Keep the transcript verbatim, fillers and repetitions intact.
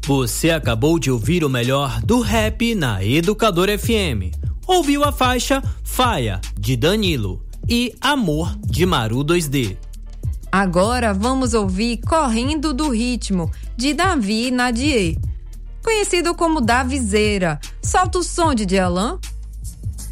Você acabou de ouvir o melhor do rap na Educador F M. Ouviu a faixa Faia, de Danilo, e Amor, de Maru dois D. Agora vamos ouvir Correndo do Ritmo, de Davi Nadier, conhecido como Davizeira. Solta o som, de Alain.